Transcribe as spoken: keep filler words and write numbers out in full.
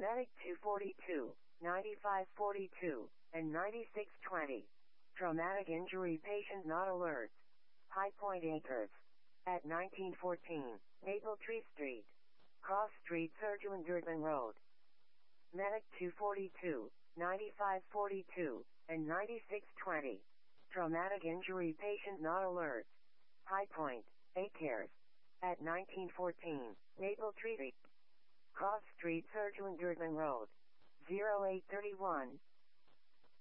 Medic two forty-two, ninety-five forty-two, and ninety-six twenty. Traumatic injury patient not alert. High Point Acres. At nineteen fourteen, Maple Tree Street. Cross Street Sirjuan Durban Road. Medic two forty-two, ninety-five forty-two, and ninety-six twenty. Traumatic injury patient not alert. High Point Acres. At nineteen fourteen, Maple Tree Street. Cross Street Sirjuan Durban Road. zero eight three one,